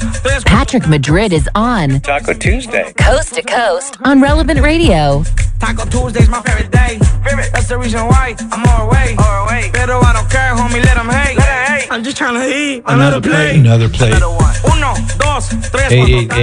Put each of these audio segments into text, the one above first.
Patrick Madrid is on Taco Tuesday. Coast to Coast on Relevant Radio. Taco Tuesday's my favorite day. That's the reason why I'm all away. Pero I don't care, homie, let them hate. I'm just trying to eat another plate. Another plate. Uno, dos, tres,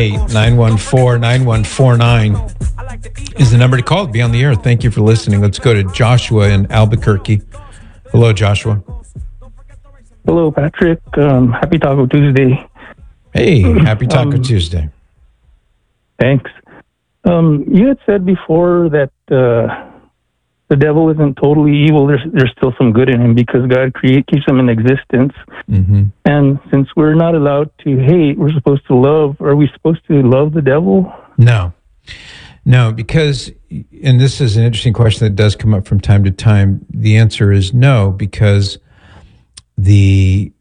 888-914-9149 is the number to call to be on the air. Thank you for listening. Let's go to Joshua in Albuquerque. Hello, Joshua. Hello, Patrick. Happy Taco Tuesday. Hey, happy Taco Tuesday. Thanks. You had said before that the devil isn't totally evil. There's still some good in him because God keeps him in existence. Mm-hmm. And since we're not allowed to hate, we're supposed to love. Are we supposed to love the devil? No, because, and this is an interesting question that does come up from time to time. The answer is no, because the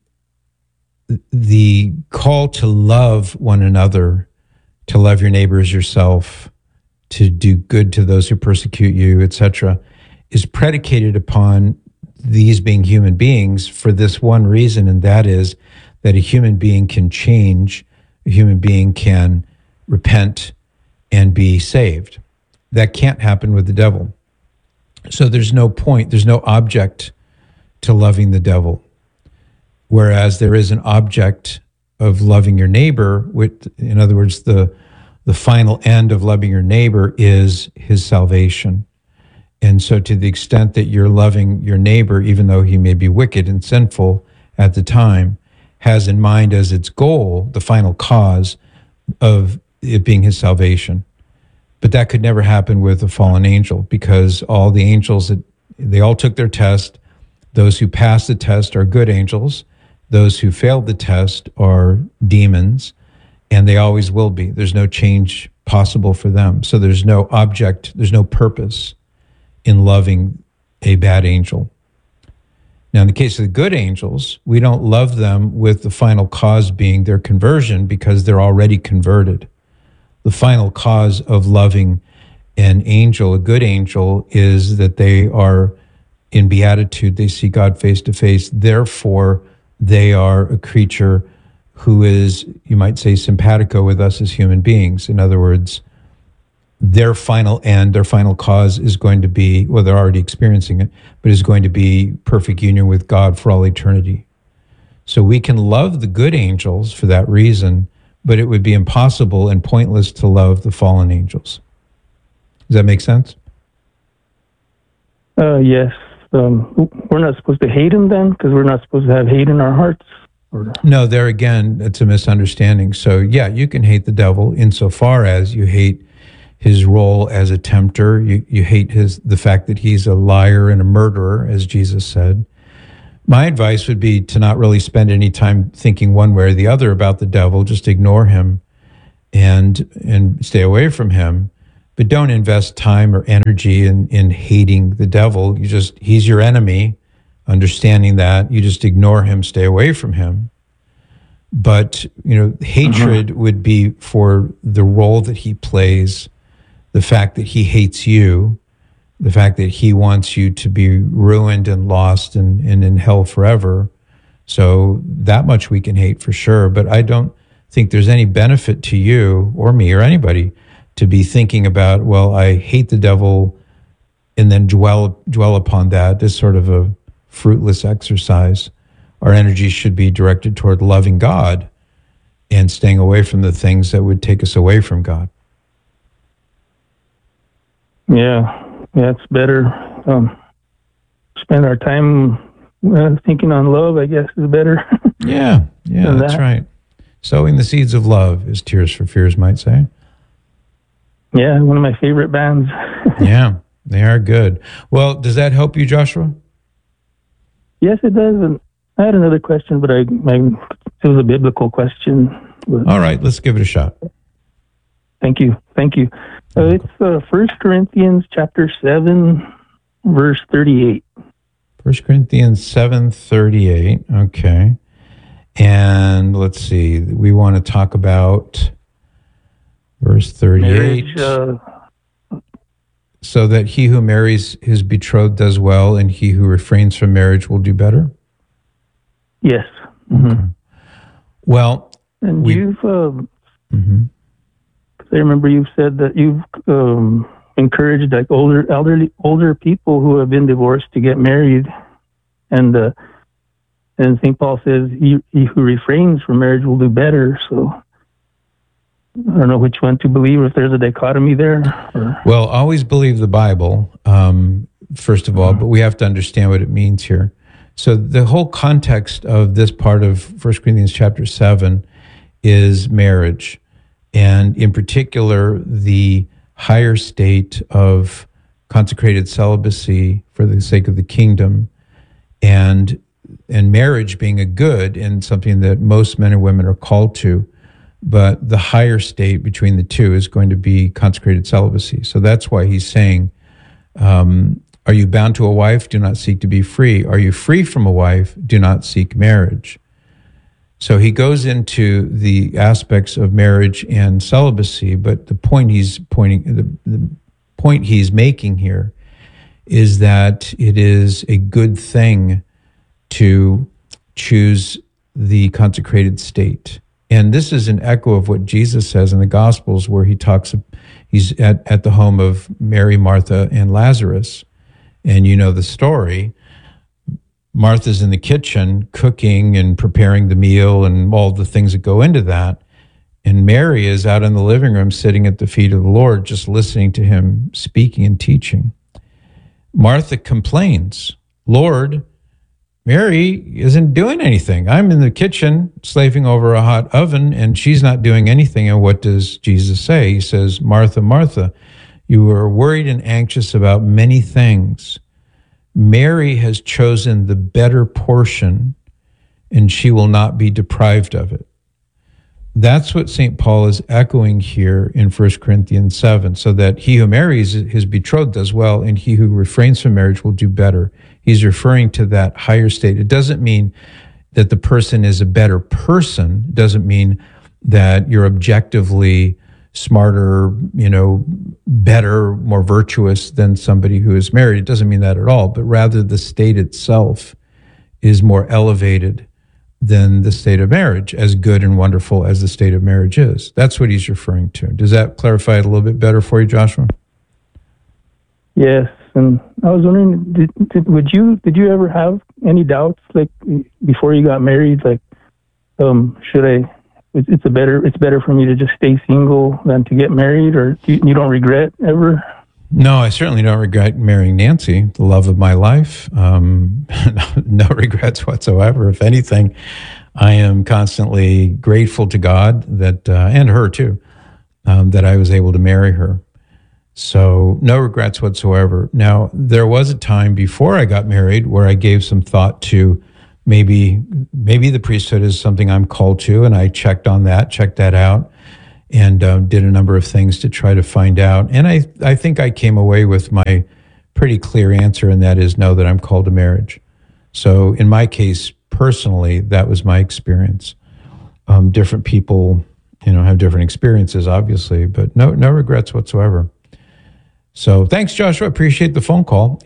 call to love one another, to love your neighbor as yourself, to do good to those who persecute you, etc., is predicated upon these being human beings for this one reason, and that is that a human being can change, a human being can repent and be saved. That can't happen with the devil. So there's no point, there's no object to loving the devil. Whereas there is an object of loving your neighbor, in other words, the final end of loving your neighbor is his salvation. And so to the extent that you're loving your neighbor, even though he may be wicked and sinful at the time, has in mind as its goal, the final cause of it being his salvation. But that could never happen with a fallen angel, because all the angels, they all took their test. Those who passed the test are good angels. Those who failed the test are demons, and they always will be. There's no change possible for them. So there's no object, there's no purpose in loving a bad angel. Now, in the case of the good angels, we don't love them with the final cause being their conversion, because they're already converted. The final cause of loving an angel, a good angel, is that they are in beatitude. They see God face to face. Therefore, they are a creature who is, you might say, simpatico with us as human beings. In other words, their final end, their final cause is going to be, well, they're already experiencing it, but is going to be perfect union with God for all eternity. So we can love the good angels for that reason, but it would be impossible and pointless to love the fallen angels. Does that make sense? Yes. We're not supposed to hate him then, because we're not supposed to have hate in our hearts? Or... No, there again, it's a misunderstanding. So yeah, you can hate the devil insofar as you hate his role as a tempter. You hate the fact that he's a liar and a murderer, as Jesus said. My advice would be to not really spend any time thinking one way or the other about the devil. Just ignore him and stay away from him. But don't invest time or energy in hating the devil. He's your enemy. Understanding that, you just ignore him, stay away from him. But, hatred would be for the role that he plays, the fact that he hates you, the fact that he wants you to be ruined and lost and in hell forever. So that much we can hate for sure. But I don't think there's any benefit to you or me or anybody to be thinking about, well, I hate the devil and then dwell upon that. This sort of a fruitless exercise. Our energy should be directed toward loving God and staying away from the things that would take us away from God. Yeah, it's better. Spend our time thinking on love, I guess, is better. Yeah, that's right. Sowing the seeds of love, as Tears for Fears might say. Yeah, one of my favorite bands. Yeah, they are good. Well, does that help you, Joshua? Yes, it does. And I had another question, but it was a biblical question. All right, let's give it a shot. Thank you. It's 1 Corinthians chapter 7, verse 38. 1 Corinthians 7:38. Okay. And let's see. We want to talk about verse 38. Marriage, so that he who marries his betrothed does well, and he who refrains from marriage will do better? Yes. Mm-hmm. Okay. Well, And you've, Mm-hmm. I remember you've said that you've encouraged like older people who have been divorced to get married, and St. Paul says he who refrains from marriage will do better. So I don't know which one to believe, if there's a dichotomy there. Or... Well, always believe the Bible, first of all, but we have to understand what it means here. So the whole context of this part of 1 Corinthians chapter 7 is marriage, and in particular, the higher state of consecrated celibacy for the sake of the kingdom, and marriage being a good and something that most men and women are called to. But the higher state between the two is going to be consecrated celibacy. So that's why he's saying, are you bound to a wife? Do not seek to be free. Are you free from a wife? Do not seek marriage. So he goes into the aspects of marriage and celibacy, but the point he's making here is that it is a good thing to choose the consecrated state. And this is an echo of what Jesus says in the Gospels, where he's at the home of Mary, Martha, and Lazarus. And you know the story. Martha's in the kitchen cooking and preparing the meal and all the things that go into that. And Mary is out in the living room sitting at the feet of the Lord, just listening to him speaking and teaching. Martha complains, Lord, Mary isn't doing anything. I'm in the kitchen slaving over a hot oven and she's not doing anything. And what does Jesus say? He says, Martha, Martha, you are worried and anxious about many things. Mary has chosen the better portion and she will not be deprived of it. That's what St. Paul is echoing here in 1 Corinthians 7, so that he who marries his betrothed does well, and he who refrains from marriage will do better. He's referring to that higher state. It doesn't mean that the person is a better person. It doesn't mean that you're objectively smarter, better, more virtuous than somebody who is married. It doesn't mean that at all, but rather the state itself is more elevated than the state of marriage, as good and wonderful as the state of marriage is. That's what he's referring to. Does that clarify it a little bit better for you, Joshua? Yes, and I was wondering, did you ever have any doubts, like before you got married, like should I? It's better for me to just stay single than to get married, or you don't regret ever? No, I certainly don't regret marrying Nancy, the love of my life. No regrets whatsoever. If anything, I am constantly grateful to God that, and her too, that I was able to marry her. So no regrets whatsoever. Now, there was a time before I got married where I gave some thought to maybe the priesthood is something I'm called to, and I checked that out. And did a number of things to try to find out. And I think I came away with my pretty clear answer, and that is no, that I'm called to marriage. So in my case, personally, that was my experience. Different people, have different experiences, obviously, but no regrets whatsoever. So thanks, Joshua. Appreciate the phone call,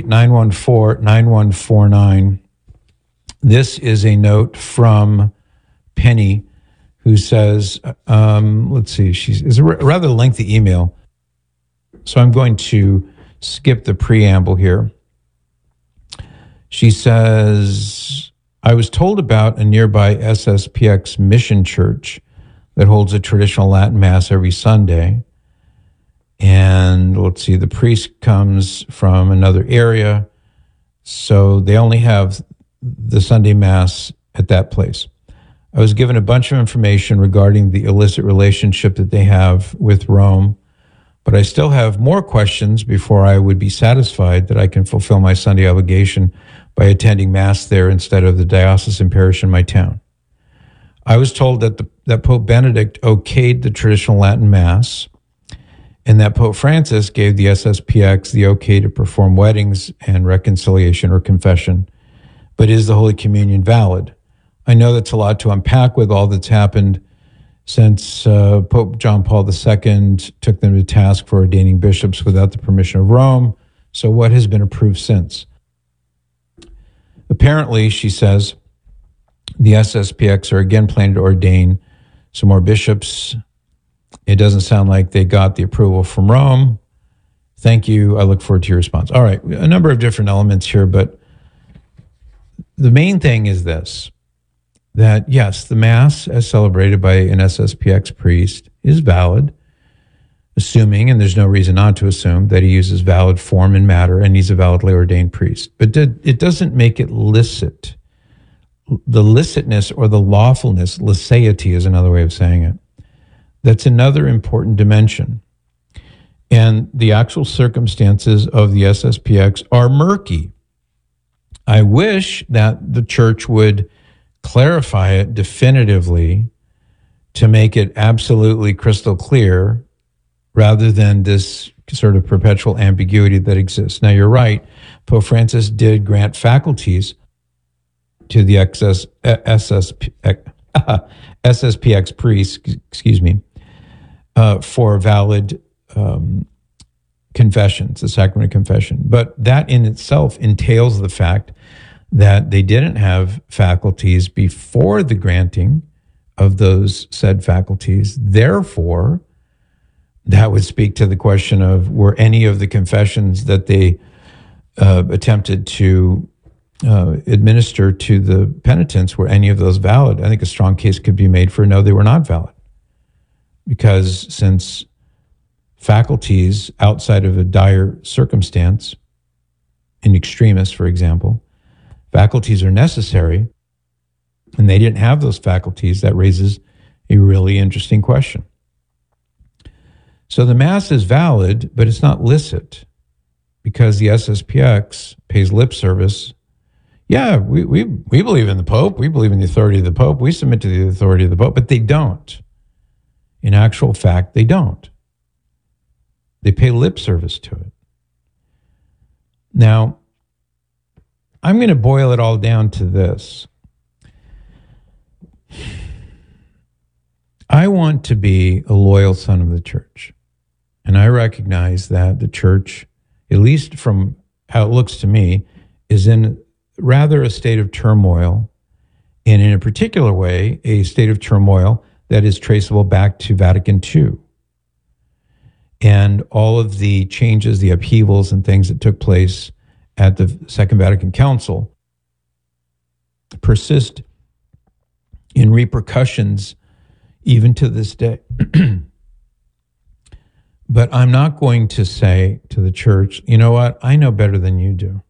888-914-9149. This is a note from Penny, who says, let's see, it's a rather lengthy email, so I'm going to skip the preamble here. She says, I was told about a nearby SSPX mission church that holds a traditional Latin Mass every Sunday. And let's see, the priest comes from another area, so they only have the Sunday Mass at that place. I was given a bunch of information regarding the illicit relationship that they have with Rome, but I still have more questions before I would be satisfied that I can fulfill my Sunday obligation by attending Mass there instead of the diocesan parish in my town. I was told that Pope Benedict okayed the traditional Latin Mass, and that Pope Francis gave the SSPX the okay to perform weddings and reconciliation or confession. But is the Holy Communion valid? I know that's a lot to unpack with all that's happened since Pope John Paul II took them to task for ordaining bishops without the permission of Rome. So what has been approved since? Apparently, she says, the SSPX are again planning to ordain some more bishops. It doesn't sound like they got the approval from Rome. Thank you. I look forward to your response. All right, a number of different elements here, but the main thing is this, that yes, the Mass as celebrated by an SSPX priest is valid, assuming, and there's no reason not to assume, that he uses valid form and matter and he's a validly ordained priest. But it doesn't make it licit. The licitness or the lawfulness, licéity is another way of saying it. That's another important dimension. And the actual circumstances of the SSPX are murky. I wish that the church would clarify it definitively to make it absolutely crystal clear rather than this sort of perpetual ambiguity that exists. Now, you're right. Pope Francis did grant faculties to the SSPX priests, for valid confessions, the sacrament of confession. But that in itself entails the fact that they didn't have faculties before the granting of those said faculties. Therefore, that would speak to the question of, were any of the confessions that they attempted to administer to the penitents, were any of those valid? I think a strong case could be made for no, they were not valid. Because since faculties outside of a dire circumstance, in extremis, for example, faculties are necessary, and they didn't have those faculties, that raises a really interesting question. So the Mass is valid, but it's not licit, because the SSPX pays lip service. Yeah, we believe in the Pope. We believe in the authority of the Pope. We submit to the authority of the Pope, but they don't. In actual fact, they don't. They pay lip service to it. Now, I'm going to boil it all down to this. I want to be a loyal son of the church. And I recognize that the church, at least from how it looks to me, is in rather a state of turmoil, and in a particular way, a state of turmoil that is traceable back to Vatican II. And all of the changes, the upheavals and things that took place at the Second Vatican Council persist in repercussions even to this day. But I'm not going to say to the church, you know what, I know better than you do.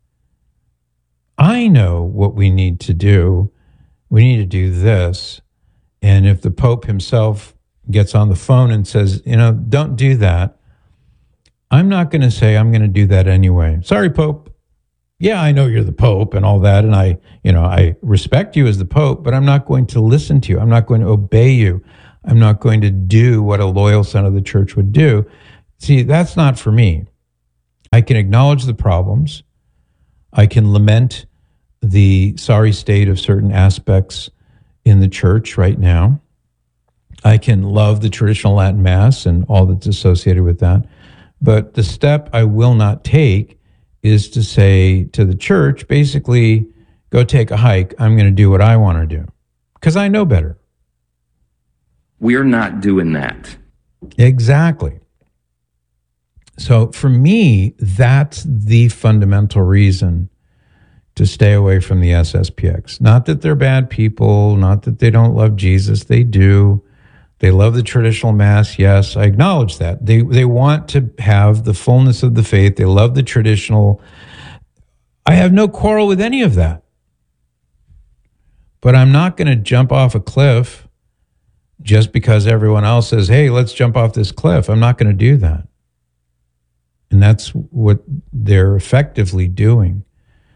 I know what we need to do. We need to do this. And if the Pope himself gets on the phone and says, don't do that, I'm not going to say I'm going to do that anyway. Sorry, Pope. Yeah, I know you're the Pope and all that, and I respect you as the Pope, but I'm not going to listen to you. I'm not going to obey you. I'm not going to do what a loyal son of the church would do. See, that's not for me. I can acknowledge the problems. I can lament the sorry state of certain aspects in the church right now. I can love the traditional Latin Mass and all that's associated with that. But the step I will not take is to say to the church, basically, go take a hike. I'm going to do what I want to do because I know better. We're not doing that. Exactly. So for me, that's the fundamental reason to stay away from the SSPX. Not that they're bad people, not that they don't love Jesus. They do. They love the traditional Mass. Yes, I acknowledge that. They want to have the fullness of the faith. They love the traditional. I have no quarrel with any of that. But I'm not going to jump off a cliff just because everyone else says, hey, let's jump off this cliff. I'm not going to do that. And that's what they're effectively doing.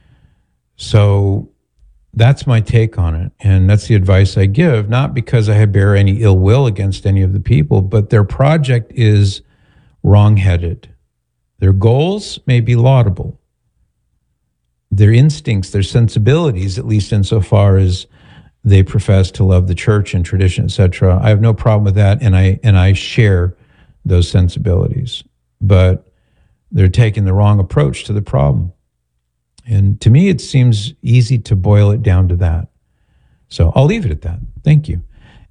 So that's my take on it. And that's the advice I give, not because I bear any ill will against any of the people, but their project is wrong-headed. Their goals may be laudable. Their instincts, their sensibilities, at least insofar as they profess to love the church and tradition, etc. I have no problem with that, and I share those sensibilities. But they're taking the wrong approach to the problem. And to me, it seems easy to boil it down to that. So I'll leave it at that. Thank you.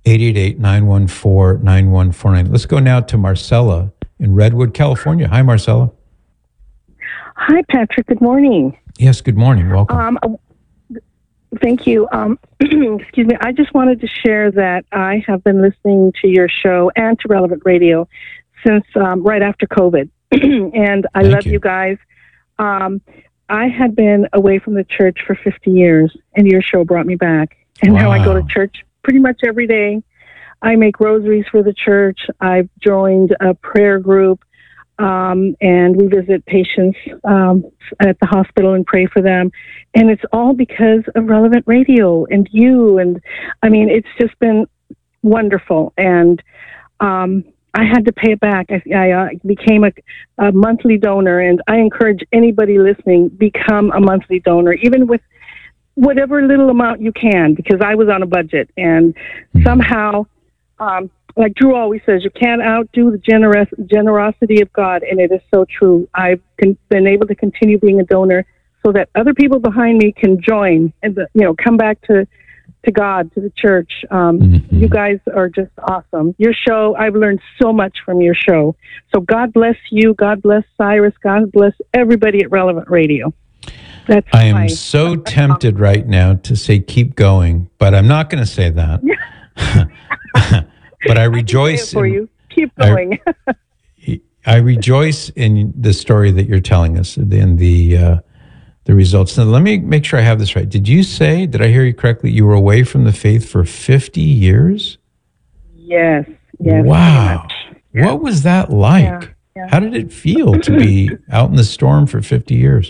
888-914-9149. Let's go now to Marcella in Redwood, California. Hi, Marcella. Hi, Patrick. Good morning. Yes, good morning. Welcome. Thank you. Excuse me. I just wanted to share that I have been listening to your show and to Relevant Radio since right after COVID. And I love you guys. I had been away from the church for 50 years, and your show brought me back. And now I go to church pretty much every day. I make rosaries for the church. I've joined a prayer group, and we visit patients at the hospital and pray for them. And it's all because of Relevant Radio and you. And I mean, it's just been wonderful. And I had to pay it back. I became a monthly donor, and I encourage anybody listening, become a monthly donor, even with whatever little amount you can, because I was on a budget. And somehow, like Drew always says, you can't outdo the generosity of God, and it is so true. I've been able to continue being a donor so that other people behind me can join and come back to God, to the church. You guys are just awesome. Your show, I've learned so much from your show. So God bless you. God bless Cyrus. God bless everybody at Relevant Radio. I am so tempted right now to say keep going, but I'm not going to say that. But I rejoice for you. Keep going. I rejoice in the story that you're telling us in the results. Now, let me make sure I have this right. Did I hear you correctly? You were away from the faith for 50 years? Yes. Wow. Yeah. What was that like? Yeah. How did it feel to be out in the storm for 50 years?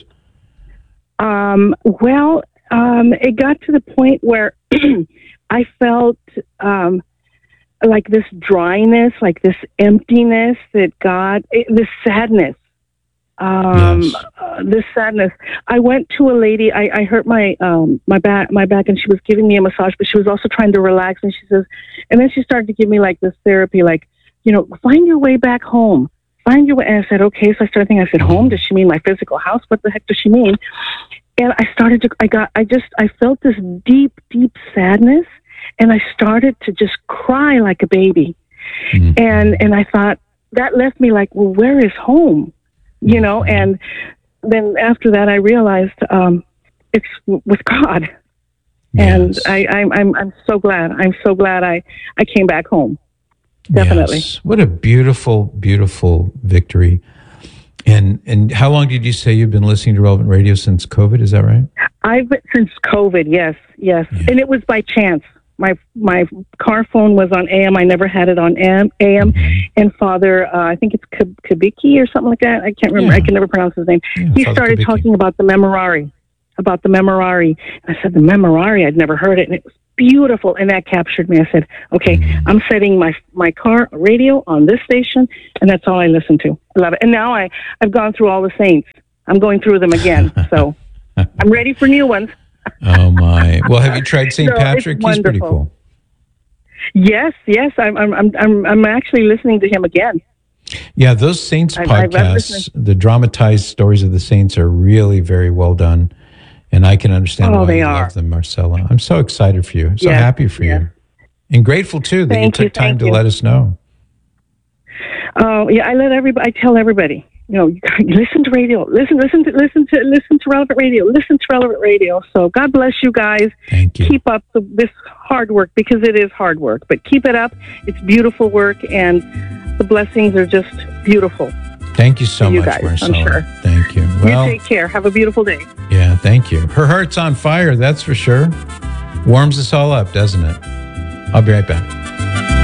It got to the point where I felt like this dryness, like this emptiness this sadness. This sadness. I went to a lady. I hurt my back, and she was giving me a massage, but she was also trying to relax. And she says, and then she started to give me like this therapy, like, find your way back home. Find your way. And I said, okay. So I started thinking. I said, home? Does she mean my physical house? What the heck does she mean? And I felt this deep, deep sadness, and I started to just cry like a baby. And I thought that left me like, well, where is home? And then after that, I realized it's with God, and I'm so glad. I'm so glad I came back home. Definitely. Yes. What a beautiful, beautiful victory. And how long did you say you've been listening to Relevant Radio since COVID? Is that right? Since COVID. Yes. Yeah. And it was by chance. My car phone was on AM. I never had it on AM. And Father, I think it's Kabiki or something like that. I can't remember. I can never pronounce his name. He Father started Kabiki. Talking about the Memorare. And I said, the Memorare, I'd never heard it. And it was beautiful. And that captured me. I said, okay, I'm setting my car radio on this station, and that's all I listen to. I love it. And now I've gone through all the saints. I'm going through them again. So I'm ready for new ones. Oh my! Well, have you tried St. Patrick? He's pretty cool. Yes. I'm actually listening to him again. Yeah, those Saints podcasts, the dramatized stories of the Saints, are really very well done, and I can understand why you love them, Marcella. I'm so excited for you. I'm so happy for you, and grateful too that you took time to let us know. Oh yeah, I tell everybody. Listen to radio. Listen to Relevant Radio. Listen to Relevant Radio. So God bless you guys. Thank you. Keep up this hard work, because it is hard work. But keep it up. It's beautiful work, and the blessings are just beautiful. Thank you so much, guys, Marcella. I'm sure. Thank you. Well, you take care. Have a beautiful day. Yeah, thank you. Her heart's on fire, that's for sure. Warms us all up, doesn't it? I'll be right back.